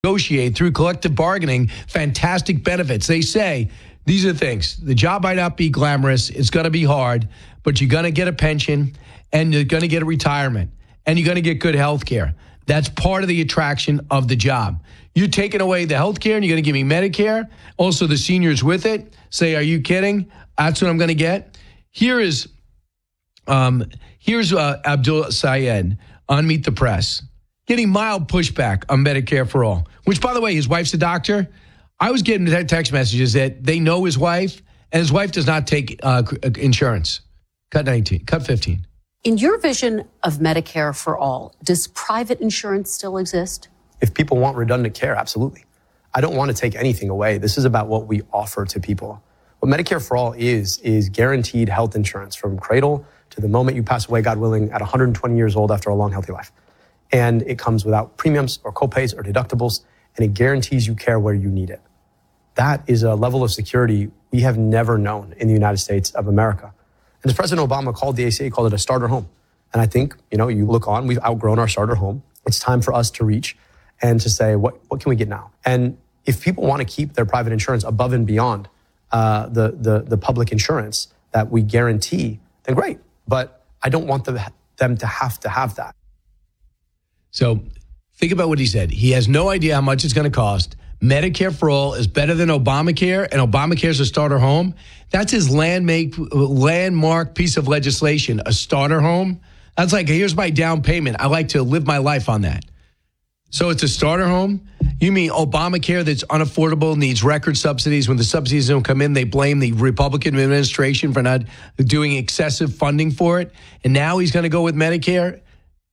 negotiate through collective bargaining fantastic benefits. They say these are the things. The job might not be glamorous. It's going to be hard, but you're going to get a pension and you're going to get a retirement and you're going to get good health care. That's part of the attraction of the job. You're taking away the health care and you're going to give me Medicare. Also, the seniors with it say, are you kidding? That's what I'm going to get. Here's Abdul Sayed on Meet the Press, getting mild pushback on Medicare for All, which, by the way, his wife's a doctor. I was getting text messages that they know his wife, and his wife does not take insurance. Cut 19, cut 15. In your vision of Medicare for All, does private insurance still exist? If people want redundant care, absolutely. I don't want to take anything away. This is about what we offer to people. What Medicare for All is guaranteed health insurance from cradle to the moment you pass away, God willing, at 120 years old after a long, healthy life. And it comes without premiums or copays or deductibles, and it guarantees you care where you need it. That is a level of security we have never known in the United States of America. And as President Obama called the ACA, he called it a starter home. And I think, you look on, we've outgrown our starter home. It's time for us to reach and to say, what can we get now? And if people want to keep their private insurance above and beyond the public insurance that we guarantee, then great. But I don't want them to have that. So think about what he said. He has no idea how much it's going to cost. Medicare for All is better than Obamacare, and Obamacare is a starter home. That's his landmark piece of legislation, a starter home. That's like, here's my down payment. I like to live my life on that. So it's a starter home? You mean Obamacare that's unaffordable, needs record subsidies? When the subsidies don't come in, they blame the Republican administration for not doing excessive funding for it. And now he's going to go with Medicare?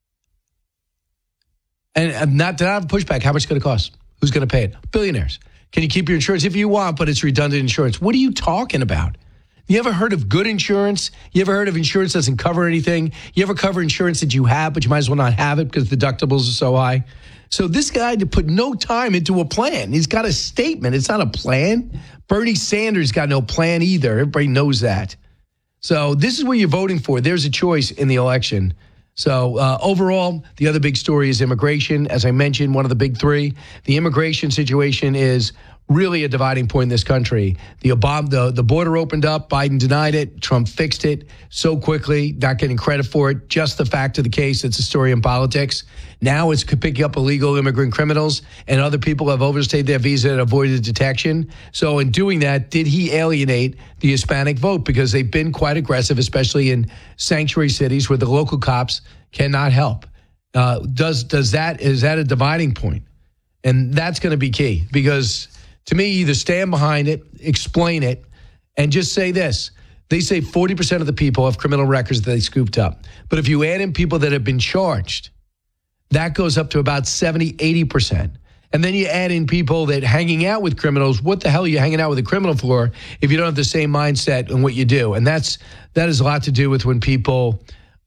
And not to have pushback, how much is it going to cost? Who's going to pay it? Billionaires. Can you keep your insurance if you want, but it's redundant insurance? What are you talking about? You ever heard of good insurance? You ever heard of insurance that doesn't cover anything? You ever cover insurance that you have, but you might as well not have it because the deductibles are so high? So this guy to put no time into a plan. He's got a statement. It's not a plan. Bernie Sanders got no plan either. Everybody knows that. So this is what you're voting for. There's a choice in the election. So overall, the other big story is immigration. As I mentioned, one of the big three. The immigration situation is really a dividing point in this country. The border opened up. Biden denied it. Trump fixed it so quickly, not getting credit for it. Just the fact of the case, it's a story in politics. Now it's picking up illegal immigrant criminals, and other people have overstayed their visa and avoided detection. So in doing that, did he alienate the Hispanic vote? Because they've been quite aggressive, especially in sanctuary cities where the local cops cannot help. Is that a dividing point? And that's going to be key, because to me, either stand behind it, explain it, and just say this. They say 40% of the people have criminal records that they scooped up. But if you add in people that have been charged, that goes up to about 70, 80%. And then you add in people that hanging out with criminals. What the hell are you hanging out with a criminal for if you don't have the same mindset in what you do? And that has a lot to do with when people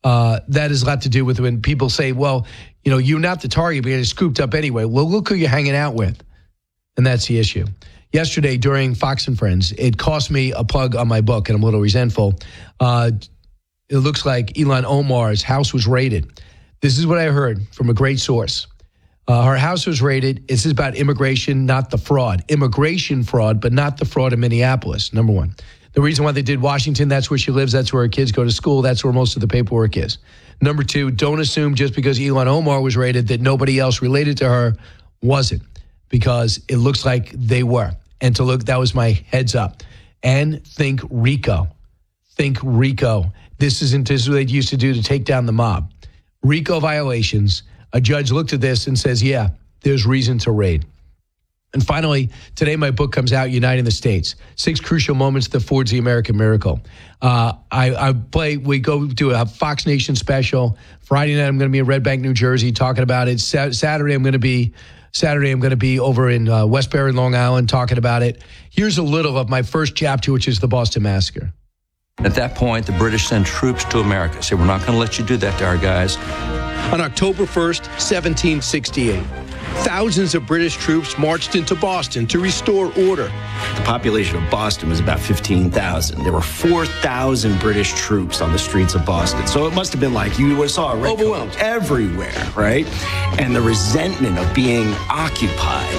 say, well, you're not the target, but you're scooped up anyway. Well, look who you're hanging out with. And that's the issue. Yesterday during Fox and Friends, it cost me a plug on my book, and I'm a little resentful. It looks like Ilhan Omar's house was raided. This is what I heard from a great source. Her house was raided. This is about immigration, not the fraud. Immigration fraud, but not the fraud in Minneapolis, number one. The reason why they did Washington, that's where she lives. That's where her kids go to school. That's where most of the paperwork is. Number two, don't assume just because Ilhan Omar was raided that nobody else related to her wasn't, because it looks like they were. And to look, that was my heads up. And think RICO. Think RICO. This is what they used to do to take down the mob. RICO violations. A judge looked at this and says, yeah, there's reason to raid. And finally, today my book comes out, Uniting the States, 6 Crucial Moments that Forged the American Miracle. We go do a Fox Nation special. Friday night, I'm going to be in Red Bank, New Jersey, talking about it. Saturday, I'm going to be over in Westbury, Long Island, talking about it. Here's a little of my first chapter, which is the Boston Massacre. At that point, the British sent troops to America. Say, we're not going to let you do that to our guys. On October 1st, 1768, thousands of British troops marched into Boston to restore order. The population of Boston was about 15,000. There were 4,000 British troops on the streets of Boston. So it must have been like you saw red coats everywhere, right? And the resentment of being occupied